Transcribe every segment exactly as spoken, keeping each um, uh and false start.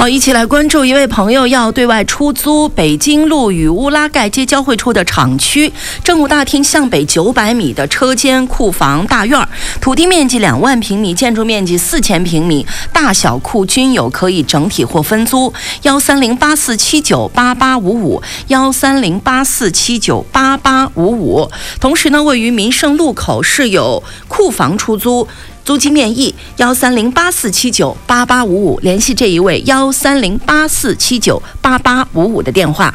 好，一起来关注一位朋友要对外出租北京路与乌拉盖街交汇处的厂区政务大厅向北九百米的车间库房大院，土地面积两万平米，建筑面积四千平米，大小库均有，可以整体或分租。幺三零八四七九八八五五，幺三零八四七九八八五五。同时呢，位于民生路口，是有库房出租。租金面议幺三零八四七九八八五五，联系这一位幺三零八四七九八八五五的电话。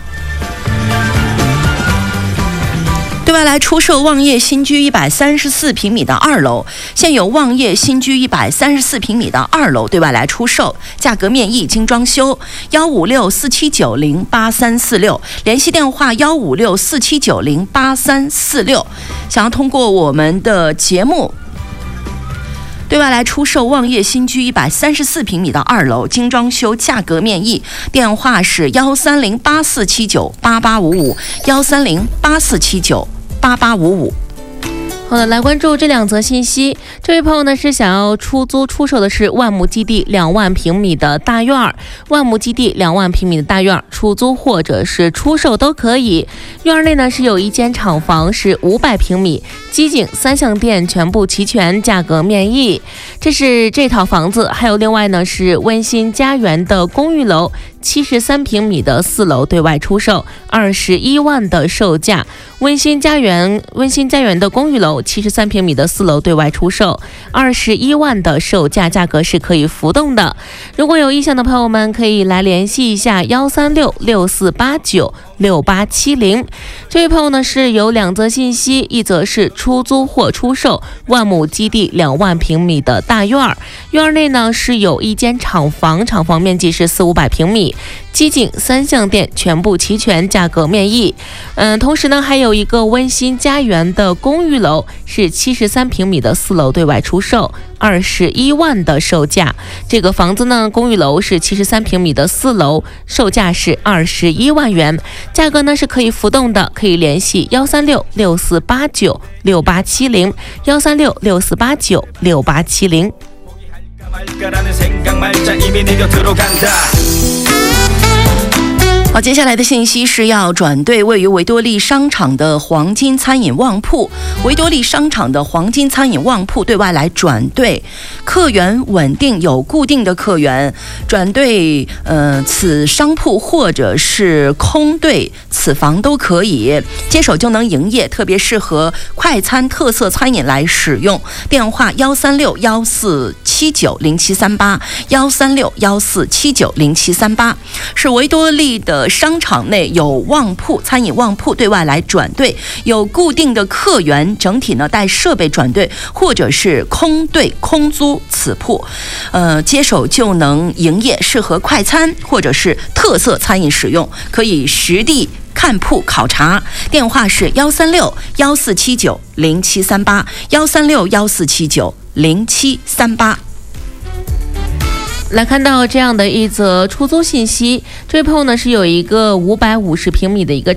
对外来出售望业新居一百三十四平米的二楼，现有望业新居一百三十四平米的二楼对外来出售，价格面议，经装修。幺五六四七九零八三四六，联系电话幺五六四七九零八三四六。想要通过我们的节目对外来出售望业新居一百三十四平米的二楼，精装修，价格面议，电话是幺三零八四七九八八五五，幺三零八四七九八八五五。 好的，来关注这两则信息。这位朋友呢是想要出租出售的是万亩基地两万平米的大院儿，万亩基地两万平米的大院儿，出租或者是出售都可以。院内呢是有一间厂房，是五百平米，机井三相电全部齐全，价格面议。这是这套房子，还有另外呢是温馨家园的公寓楼，七十三平米的四楼对外出售，二十一万的售价。温馨家园温馨家园的公寓楼，七十三平米的四楼对外出售，二十一万的售价，价格是可以浮动的。如果有意向的朋友们，可以来联系一下幺三六六四八九六八七零。这位朋友呢是有两则信息，一则是出租或出售万亩基地两万平米的大院儿，院内呢是有一间厂房，厂房面积是四五百平米，机井三相电全部齐全，价格面议。嗯，同时呢还有一个温馨家园的公寓楼，是七十三平米的四楼对外出售，二十一万的售价。这个房子呢，公寓楼是七十三平米的四楼，售价是二十一万元，价格呢是可以浮动的，可以联系幺三六六四八九六八七零，幺三六六四八九六八七零。 好，接下来的信息是要转对位于维多利商场的黄金餐饮旺铺。维多利商场的黄金餐饮旺铺对外来转对，客源稳定，有固定的客源，转对呃此商铺或者是空对此房都可以，接手就能营业，特别适合快餐特色餐饮来使用。电话幺三六幺四七九零七三八，幺三六幺四七九零七三八，是维多利的商场内有旺铺，餐饮旺铺对外来转对，有固定的客源，整体呢带设备转对，或者是空对空租此铺，呃，接手就能营业，适合快餐或者是特色餐饮使用，可以实地看铺考察。电话是幺三六幺四七九零七三八，幺三六幺四七九零七三八。 来看到这样的一则出租信息，这位朋友呢是有一个五百五十平米的一个